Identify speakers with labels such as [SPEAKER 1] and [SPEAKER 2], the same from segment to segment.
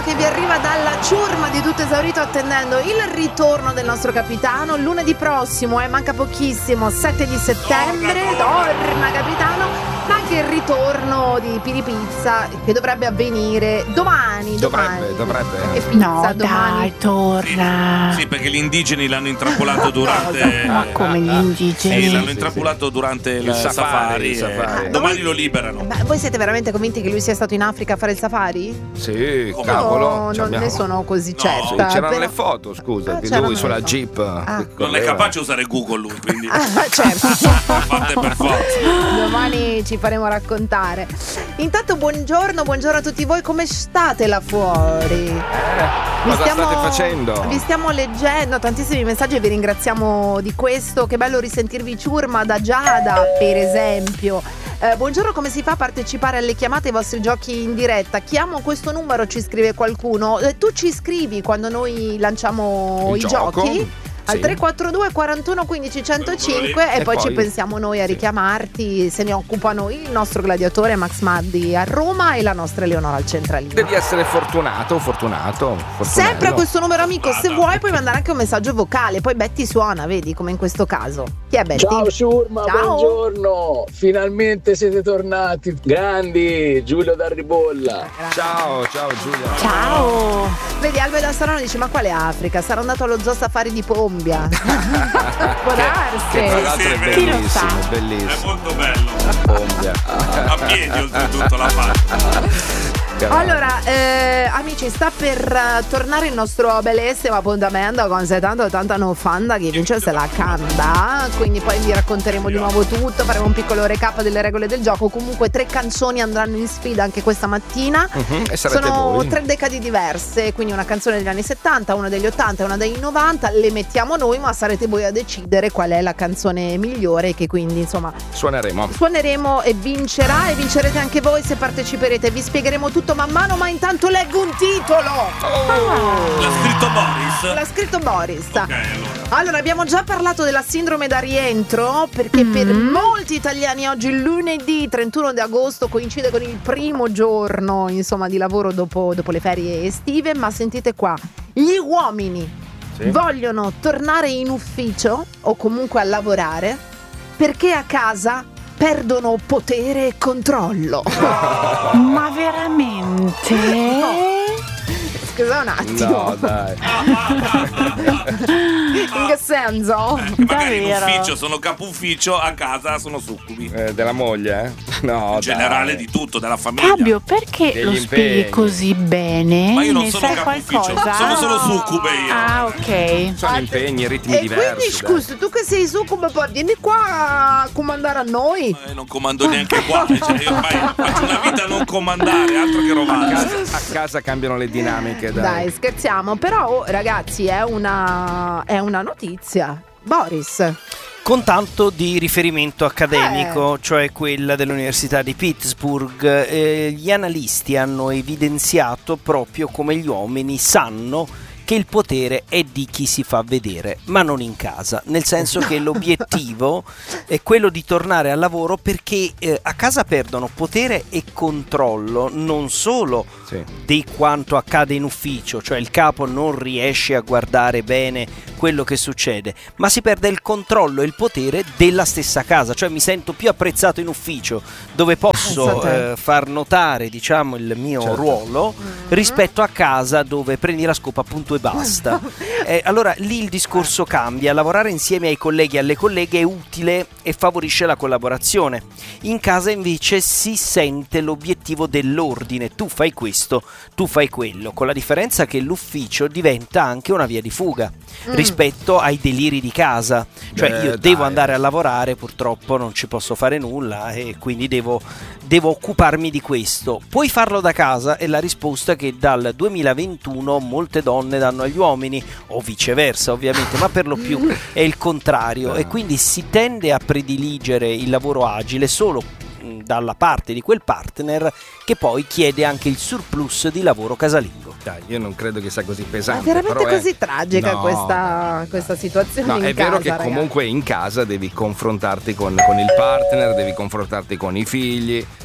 [SPEAKER 1] che vi arriva dalla ciurma di Tutto Esaurito, attendendo il ritorno del nostro capitano lunedì prossimo, manca pochissimo, 7 di settembre, torna capitano. Ma anche il ritorno di Piripizza che dovrebbe avvenire domani.
[SPEAKER 2] Dovrebbe.
[SPEAKER 1] E pizza
[SPEAKER 3] No,
[SPEAKER 1] domani.
[SPEAKER 3] dai, torna.
[SPEAKER 4] Sì, perché gli indigeni l'hanno intrappolato durante.
[SPEAKER 3] Ma come gli indigeni?
[SPEAKER 4] Sì, l'hanno intrappolato durante il safari. Domani lo liberano.
[SPEAKER 1] Ma voi siete veramente convinti che lui sia stato in Africa a fare il safari?
[SPEAKER 2] Sì,
[SPEAKER 4] Come?
[SPEAKER 2] cavolo.
[SPEAKER 1] Non ne sono così certa.
[SPEAKER 2] C'erano
[SPEAKER 1] però-
[SPEAKER 2] le foto, scusa, di
[SPEAKER 1] c'erano
[SPEAKER 2] lui
[SPEAKER 1] le
[SPEAKER 2] sulla
[SPEAKER 1] foto.
[SPEAKER 2] Jeep.
[SPEAKER 4] Non è capace di usare Google lui, quindi.
[SPEAKER 1] Certo.
[SPEAKER 4] Fatte per forza.
[SPEAKER 1] Domani ci faremo raccontare. Intanto buongiorno a tutti voi, come state là fuori?
[SPEAKER 2] Cosa state facendo?
[SPEAKER 1] Vi stiamo leggendo tantissimi messaggi e vi ringraziamo di questo. Che bello risentirvi ciurma da Giada, per esempio. Buongiorno, come si fa a partecipare alle chiamate ai vostri giochi in diretta? Chiamo questo numero, ci scrive qualcuno. Tu ci scrivi quando noi lanciamo
[SPEAKER 2] Il
[SPEAKER 1] i
[SPEAKER 2] gioco?
[SPEAKER 1] giochi al
[SPEAKER 2] Sì.
[SPEAKER 1] 342 41 15 105 e poi ci pensiamo noi a richiamarti. Se ne occupano il nostro gladiatore Max Maddi a Roma e la nostra Eleonora al centralino.
[SPEAKER 2] Devi essere fortunato.
[SPEAKER 1] Sempre a questo numero, amico. Se vuoi puoi mandare anche un messaggio vocale. Poi Betty suona, vedi, come in questo caso. Chi è Betty?
[SPEAKER 5] Ciao Ciurma,
[SPEAKER 1] Ciao.
[SPEAKER 5] buongiorno. Finalmente siete tornati. Grandi, Giulio da Ribolla.
[SPEAKER 2] Ciao Giulia.
[SPEAKER 3] Ciao.
[SPEAKER 1] Vedi, Albe da Sarano dice: ma quale Africa? Sarà andato allo zoo safari di Pombia. Può darsi.
[SPEAKER 2] Che tra l'altro è
[SPEAKER 3] Chi lo sa?
[SPEAKER 4] È
[SPEAKER 2] bellissimo.
[SPEAKER 4] molto bello.
[SPEAKER 2] Pombia.
[SPEAKER 4] A piedi oltretutto la fa.
[SPEAKER 1] Allora, amici, sta per tornare il nostro bellissimo appuntamento con 70-80 no fanda. Chi vince se la canta. Quindi poi vi racconteremo di nuovo tutto. Faremo un piccolo recap delle regole del gioco. Comunque 3 canzoni andranno in sfida anche questa mattina.
[SPEAKER 2] E sarete
[SPEAKER 1] Sono
[SPEAKER 2] voi.
[SPEAKER 1] 3 decadi diverse. Quindi una canzone degli anni 70, una degli 80 e una dei 90. Le mettiamo noi, ma sarete voi a decidere qual è la canzone migliore. Che quindi insomma suoneremo e vincerà. E vincerete anche voi se parteciperete. Vi spiegheremo tutto man mano, ma intanto leggo un titolo.
[SPEAKER 4] L'ha scritto Boris.
[SPEAKER 1] L'ha scritto Boris.
[SPEAKER 4] Ok,
[SPEAKER 1] Allora, abbiamo già parlato della sindrome da rientro, perché per molti italiani oggi lunedì 31 di agosto coincide con il primo giorno, insomma, di lavoro dopo le ferie estive. Ma sentite qua, gli uomini vogliono tornare in ufficio o comunque a lavorare perché a casa perdono potere e controllo.
[SPEAKER 3] Ma veramente?
[SPEAKER 1] Scusa un attimo.
[SPEAKER 2] No, dai.
[SPEAKER 1] In che senso?
[SPEAKER 4] magari in
[SPEAKER 3] Davvero?
[SPEAKER 4] ufficio sono capo ufficio, a casa sono succubi.
[SPEAKER 2] Della moglie, No,
[SPEAKER 4] In generale
[SPEAKER 2] dai.
[SPEAKER 4] di tutto, della famiglia.
[SPEAKER 3] Fabio, perché
[SPEAKER 2] Degli
[SPEAKER 3] lo
[SPEAKER 2] impegni.
[SPEAKER 3] spieghi così bene?
[SPEAKER 4] Ma io non
[SPEAKER 3] Ne
[SPEAKER 4] sono
[SPEAKER 3] sai
[SPEAKER 4] capo ufficio,
[SPEAKER 3] qualcosa?
[SPEAKER 4] sono solo succube io.
[SPEAKER 3] Ah, ok.
[SPEAKER 2] Sono impegni, ritmi
[SPEAKER 1] E
[SPEAKER 2] diversi.
[SPEAKER 1] quindi scusa, tu che sei su come poi vieni qua a comandare a noi?
[SPEAKER 4] Non comando neanche qua, cioè io ormai faccio una vita a non comandare, altro che
[SPEAKER 2] A
[SPEAKER 4] romanzo.
[SPEAKER 2] casa cambiano le dinamiche,
[SPEAKER 1] Dai, scherziamo, però ragazzi è una notizia. Boris.
[SPEAKER 6] Con tanto di riferimento accademico, cioè quella dell'Università di Pittsburgh, gli analisti hanno evidenziato proprio come gli uomini sanno che il potere è di chi si fa vedere, ma non in casa, nel senso che l'obiettivo è quello di tornare al lavoro perché a casa perdono potere e controllo non solo di quanto accade in ufficio, cioè il capo non riesce a guardare bene quello che succede, ma si perde il controllo e il potere della stessa casa, cioè mi sento più apprezzato in ufficio dove posso far notare, diciamo, il mio ruolo rispetto a casa dove prendi la scopa appunto e basta. Allora lì il discorso cambia, lavorare insieme ai colleghi e alle colleghe è utile e favorisce la collaborazione. In casa invece si sente l'obiettivo dell'ordine, tu fai questo, tu fai quello, con la differenza che l'ufficio diventa anche una via di fuga rispetto ai deliri di casa, cioè io devo andare a lavorare, purtroppo non ci posso fare nulla e quindi devo occuparmi di questo. Puoi farlo da casa? È la risposta che dal 2021 molte donne danno agli uomini, o viceversa ovviamente, ma per lo più è il contrario, e quindi si tende a prediligere il lavoro agile solo dalla parte di quel partner che poi chiede anche il surplus di lavoro casalingo.
[SPEAKER 2] Dai, io non credo che sia così
[SPEAKER 1] È
[SPEAKER 2] pesante.
[SPEAKER 1] veramente
[SPEAKER 2] però
[SPEAKER 1] così tragica
[SPEAKER 2] No.
[SPEAKER 1] questa situazione
[SPEAKER 2] No,
[SPEAKER 1] in
[SPEAKER 2] è
[SPEAKER 1] casa,
[SPEAKER 2] vero che
[SPEAKER 1] ragazzi.
[SPEAKER 2] comunque in casa devi confrontarti con il partner, devi confrontarti con i figli.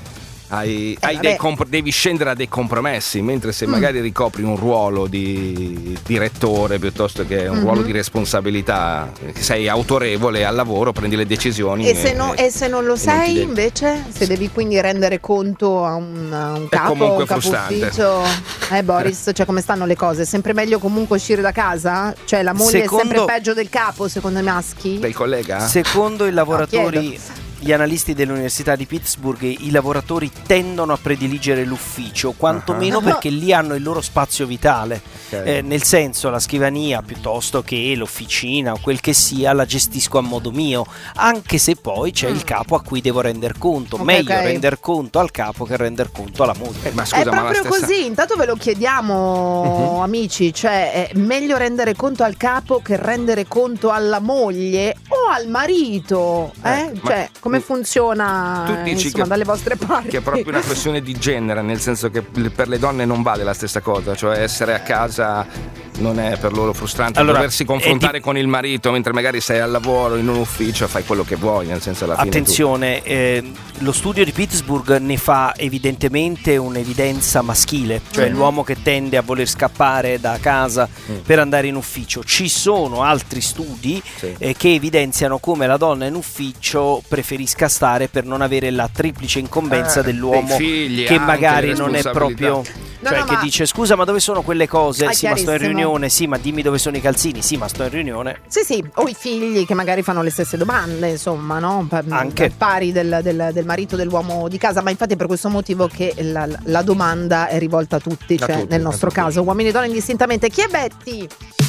[SPEAKER 2] devi scendere a dei compromessi, mentre se magari ricopri un ruolo di direttore piuttosto che un ruolo di responsabilità, sei autorevole al lavoro, prendi le decisioni.
[SPEAKER 1] E se non lo sei invece? Se devi quindi rendere conto a un capo, un capo ufficio, Boris, cioè come stanno le cose? È sempre meglio comunque uscire da casa? Cioè la moglie è sempre peggio del capo secondo i maschi?
[SPEAKER 2] Del collega?
[SPEAKER 6] Secondo i lavoratori, gli analisti dell'Università di Pittsburgh, i lavoratori tendono a prediligere l'ufficio, quantomeno perché lì hanno il loro spazio vitale, nel senso la scrivania piuttosto che l'officina o quel che sia la gestisco a modo mio, anche se poi c'è il capo a cui devo render conto, meglio render conto al capo che render conto alla moglie.
[SPEAKER 2] Ma scusa,
[SPEAKER 1] è proprio così, intanto ve lo chiediamo amici, cioè è meglio rendere conto al capo che rendere conto alla moglie o al marito, cioè come funziona
[SPEAKER 2] tu dici
[SPEAKER 1] insomma, dalle vostre parti?
[SPEAKER 2] Che è proprio una questione di genere, nel senso che per le donne non vale la stessa cosa, cioè essere a casa non è per loro frustrante, doversi confrontare con il marito mentre magari sei al lavoro in un ufficio, fai quello che vuoi, nel senso alla fine
[SPEAKER 6] attenzione, lo studio di Pittsburgh ne fa evidentemente un'evidenza maschile, cioè l'uomo che tende a voler scappare da casa per andare in ufficio. Ci sono altri studi che evidenziano come la donna in ufficio preferisca stare per non avere la triplice incombenza dell'uomo
[SPEAKER 2] figli,
[SPEAKER 6] che magari non è proprio che dice scusa ma dove sono quelle cose? Sì ma sto in riunione, sì ma dimmi dove sono i calzini, sì ma sto in riunione.
[SPEAKER 1] Sì, o i figli che magari fanno le stesse domande, insomma, no?
[SPEAKER 6] Anche
[SPEAKER 1] pari del marito dell'uomo di casa, ma infatti è per questo motivo che la domanda è rivolta a tutti, nel nostro caso, uomini e donne indistintamente. Chi è Betty?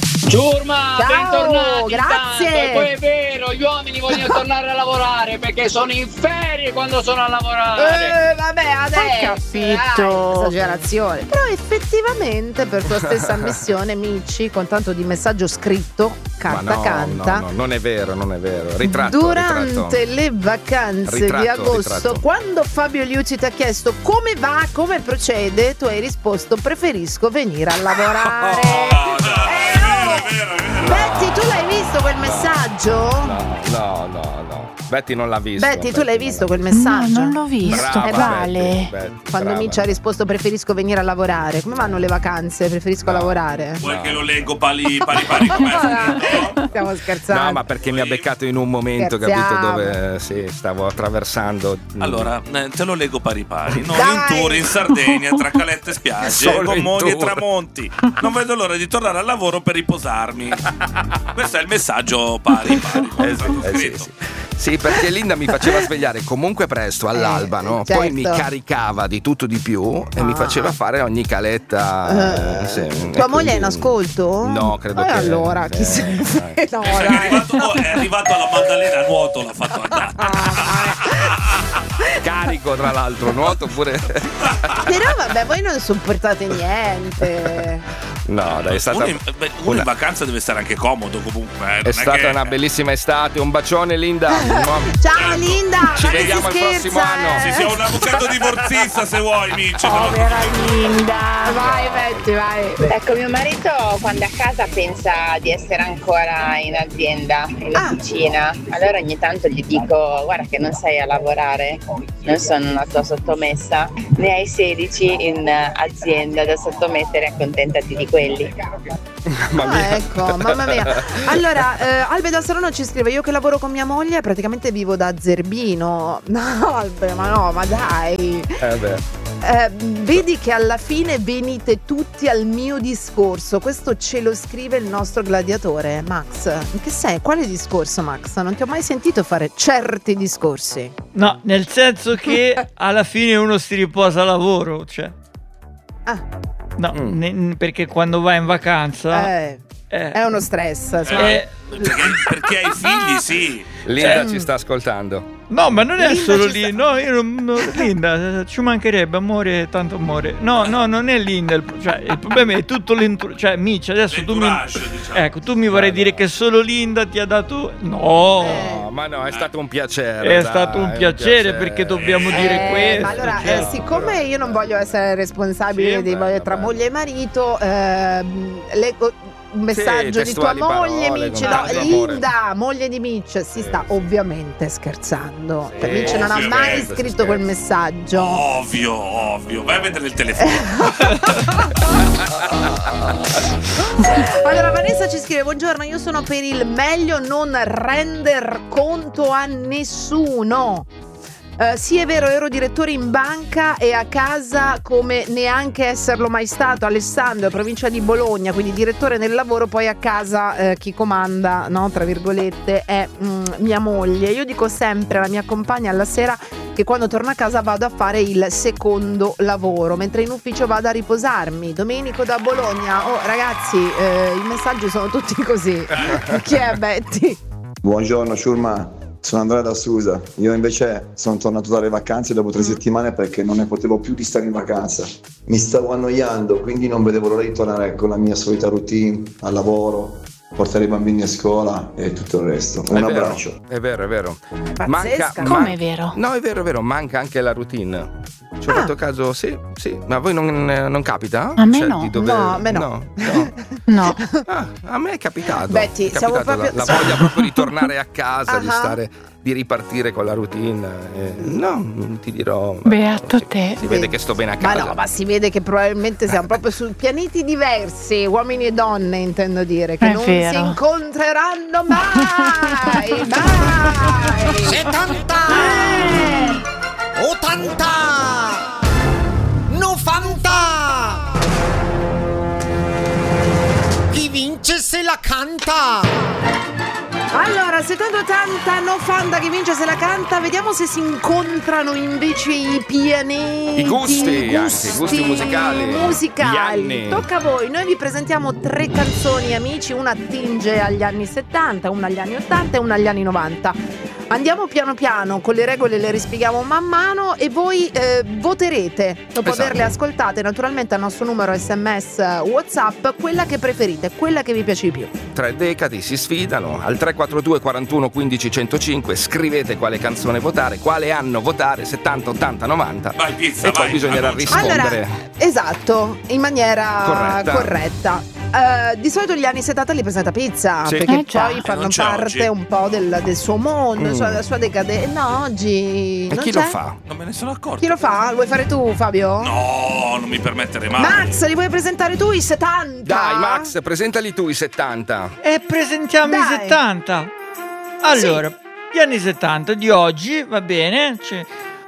[SPEAKER 5] Ciurma,
[SPEAKER 1] ciao,
[SPEAKER 5] bentornati.
[SPEAKER 1] grazie.
[SPEAKER 5] E poi è vero, gli uomini vogliono tornare a lavorare perché sono in ferie quando sono a lavorare.
[SPEAKER 1] Vabbè, adesso
[SPEAKER 3] capito.
[SPEAKER 1] Esagerazione. Però effettivamente per tua stessa ammissione, Mici, con tanto di messaggio scritto, carta canta.
[SPEAKER 2] No, non è vero. Ritratto.
[SPEAKER 1] Durante le vacanze di agosto, quando Fabio Liucci ti ha chiesto come va, come procede, tu hai risposto preferisco venire a lavorare. Betty, tu l'hai visto quel messaggio?
[SPEAKER 2] No. Betty non l'ha visto.
[SPEAKER 1] Betty, tu l'hai visto quel messaggio?
[SPEAKER 3] No, non l'ho visto.
[SPEAKER 2] Brava,
[SPEAKER 3] Vale.
[SPEAKER 2] Betty,
[SPEAKER 1] quando Mici ha risposto preferisco venire a lavorare. Come vanno le vacanze? Preferisco lavorare.
[SPEAKER 4] Vuoi che lo leggo pari com'è?
[SPEAKER 1] Stiamo scherzando.
[SPEAKER 2] No, ma perché mi ha beccato in un momento, capito, dove stavo attraversando.
[SPEAKER 4] Allora, te lo leggo pari. Noi in tour in Sardegna, tra calette e spiagge, con moglie e tramonti. Non vedo l'ora di tornare al lavoro per riposarmi. Questo è il messaggio pari.
[SPEAKER 2] Sì, perché Linda mi faceva svegliare comunque presto all'alba, no?
[SPEAKER 1] Certo.
[SPEAKER 2] Poi mi caricava di tutto di più e mi faceva fare ogni caletta.
[SPEAKER 1] Tua moglie è in ascolto?
[SPEAKER 2] No, credo che
[SPEAKER 1] allora, chi se ne frega? No,
[SPEAKER 4] è arrivato alla Maddalena a nuoto, l'ha fatto andare.
[SPEAKER 2] Carico, tra l'altro, nuoto pure.
[SPEAKER 1] Però vabbè, voi non sopportate niente.
[SPEAKER 2] No, dai, è stata
[SPEAKER 4] uno in vacanza deve stare anche comodo comunque.
[SPEAKER 2] È stata una bellissima estate. Un bacione, Linda.
[SPEAKER 1] Ciao Linda.
[SPEAKER 2] Ci vediamo il prossimo anno.
[SPEAKER 4] Sì, sei un avvocato divorzista se vuoi, Mici.
[SPEAKER 3] Povera Linda.
[SPEAKER 1] Vai Betty, vai.
[SPEAKER 7] Ecco, mio marito quando è a casa pensa di essere ancora in azienda, in officina. Allora ogni tanto gli dico guarda che non sei a lavorare, non sono una tua sottomessa, ne hai 16 in azienda da sottomettere, accontentati di quelli.
[SPEAKER 1] Ecco, mamma mia. Allora, Albe da Salerno ci scrive: io che lavoro con mia moglie praticamente vivo da zerbino. No, Albe, ma dai. Vedi che alla fine venite tutti al mio discorso. Questo ce lo scrive il nostro gladiatore Max. In che sei? Quale discorso, Max? Non ti ho mai sentito fare certi discorsi.
[SPEAKER 8] No, nel senso che alla fine uno si riposa a lavoro, cioè. No, perché quando vai in vacanza
[SPEAKER 1] è uno stress.
[SPEAKER 4] Perché hai figli, sì.
[SPEAKER 2] Linda ci sta ascoltando.
[SPEAKER 8] No, ma non è
[SPEAKER 1] Linda
[SPEAKER 8] solo lì. No, io non Linda, ci mancherebbe amore, tanto amore. No, non è Linda. Il problema è tutto cioè, Mici, adesso tu mi vorrai dire che solo Linda ti ha dato. No,
[SPEAKER 2] ma no, è stato un piacere.
[SPEAKER 8] È stato un piacere perché dobbiamo dire questo.
[SPEAKER 1] Ma allora, siccome io non voglio essere responsabile tra moglie e marito, messaggio di tua moglie,
[SPEAKER 2] parole,
[SPEAKER 1] Mitch.
[SPEAKER 2] con
[SPEAKER 1] No,
[SPEAKER 2] tanto
[SPEAKER 1] Linda, moglie di Mitch, si sta ovviamente scherzando. Mitch non ha mai scritto quel messaggio.
[SPEAKER 4] Ovvio. Vai a vedere il telefono.
[SPEAKER 1] Allora Vanessa ci scrive: buongiorno, io sono per il meglio non render conto a nessuno. Sì, è vero, ero direttore in banca e a casa come neanche esserlo mai stato. Alessandro, provincia di Bologna, quindi direttore nel lavoro, poi a casa chi comanda, no, tra virgolette, è mia moglie. Io dico sempre alla mia compagna alla sera che quando torno a casa vado a fare il secondo lavoro, mentre in ufficio vado a riposarmi. Domenico da Bologna. Oh ragazzi, i messaggi sono tutti così. Chi è Betty?
[SPEAKER 9] Buongiorno Ciurma. Sono Andrea da Susa. Io invece sono tornato dalle vacanze dopo 3 settimane perché non ne potevo più di stare in vacanza. Mi stavo annoiando, quindi non vedevo l'ora di tornare con la mia solita routine al lavoro, portare i bambini a scuola e tutto il resto. Un abbraccio.
[SPEAKER 2] È vero.
[SPEAKER 1] Pazzesca.
[SPEAKER 3] Come è vero?
[SPEAKER 2] No, è vero, manca anche la routine. Ci ho fatto caso, sì, ma a voi non capita?
[SPEAKER 3] A me no.
[SPEAKER 1] No, a me no.
[SPEAKER 3] No.
[SPEAKER 2] A me è capitato.
[SPEAKER 1] Betty, siamo proprio...
[SPEAKER 2] la voglia proprio di tornare a casa, di ripartire con la routine. No, ti dirò.
[SPEAKER 3] Beato te.
[SPEAKER 2] Si vede che sto bene a casa.
[SPEAKER 1] Ma si vede che probabilmente siamo proprio su pianeti diversi, uomini e donne, intendo dire, che non si incontreranno mai.
[SPEAKER 10] 70 80 90. Chi vince se la canta?
[SPEAKER 1] Allora, 70-80, Nofanda che vince se la canta. Vediamo se si incontrano invece i pianeti.
[SPEAKER 2] I gusti musicali. Gli anni.
[SPEAKER 1] Tocca a voi. Noi vi presentiamo 3 canzoni, amici. Una attinge agli anni 70, una agli anni 80 e una agli anni 90. Andiamo piano piano, con le regole le rispieghiamo man mano e voi voterete dopo averle ascoltate naturalmente al nostro numero SMS WhatsApp quella che preferite, quella che vi piace di più.
[SPEAKER 2] 3 decadi si sfidano al 342 41 15 105. Scrivete quale canzone votare, quale anno votare, 70, 80, 90.
[SPEAKER 4] Vai, pizza,
[SPEAKER 2] e poi bisognerà rispondere.
[SPEAKER 1] Allora, esatto, in maniera corretta. Di solito gli anni 70 li presenta Pizza, perché poi fanno parte un po' del suo mondo, della sua decadenza. No, oggi
[SPEAKER 2] e
[SPEAKER 1] non
[SPEAKER 2] chi
[SPEAKER 1] c'è?
[SPEAKER 2] lo fa?
[SPEAKER 4] Non me ne sono accorto.
[SPEAKER 1] Chi lo fa? Lo vuoi fare tu, Fabio?
[SPEAKER 4] No, non mi permetterei mai.
[SPEAKER 1] Max, li vuoi presentare tu i 70?
[SPEAKER 2] Dai, Max, presentali tu i 70.
[SPEAKER 8] E presentiamo i 70. Allora, gli anni 70 di oggi, va bene, c'è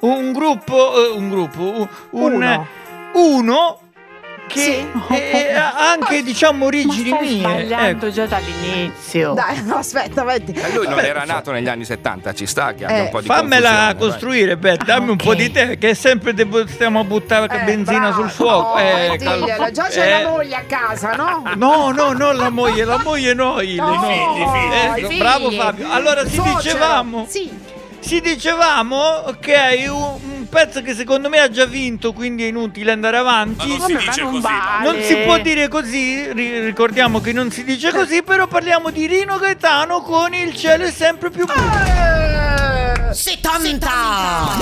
[SPEAKER 8] uno che ha anche diciamo origini
[SPEAKER 3] ma stai
[SPEAKER 8] mie.
[SPEAKER 3] sbagliando già dall'inizio.
[SPEAKER 1] Dai, no, aspetta, vedi.
[SPEAKER 2] E lui non era nato negli anni 70, ci sta che abbia un po' di
[SPEAKER 8] fammela
[SPEAKER 2] confusione,
[SPEAKER 8] costruire, dammi un po' di te, che sempre stiamo a buttare benzina sul fuoco.
[SPEAKER 1] Diglielo, già c'è la moglie a casa, no?
[SPEAKER 8] No, non la moglie no,
[SPEAKER 1] i figli.
[SPEAKER 8] Bravo Fabio. Allora si dicevamo, ok, un pezzo che secondo me ha già vinto, quindi è inutile andare avanti.
[SPEAKER 4] Ma non si dice così.
[SPEAKER 8] Non si può dire così, ricordiamo che non si dice così, però parliamo di Rino Gaetano con Il cielo è sempre più blu.
[SPEAKER 10] 70